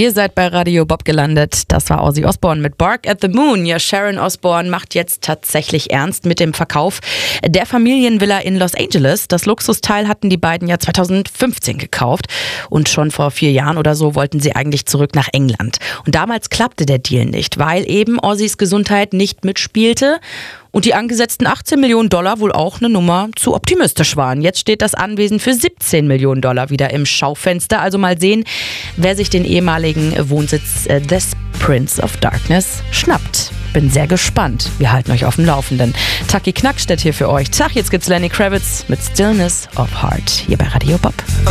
Ihr seid bei Radio Bob gelandet. Das war Ozzy Osbourne mit Bark at the Moon. Ja, Sharon Osbourne macht jetzt tatsächlich ernst mit dem Verkauf der Familienvilla in Los Angeles. Das Luxusteil hatten die beiden ja 2015 gekauft. Und schon vor 4 Jahren oder so wollten sie eigentlich zurück nach England. Und damals klappte der Deal nicht, weil eben Ozzys Gesundheit nicht mitspielte. Und die angesetzten $18 Millionen wohl auch eine Nummer zu optimistisch waren. Jetzt steht das Anwesen für $17 Millionen wieder im Schaufenster. Also mal sehen, wer sich den ehemaligen Wohnsitz des Prince of Darkness schnappt. Bin sehr gespannt. Wir halten euch auf dem Laufenden. Taki Knackstedt hier für euch. Tag, jetzt gibt's Lenny Kravitz mit Stillness of Heart hier bei Radio Bob.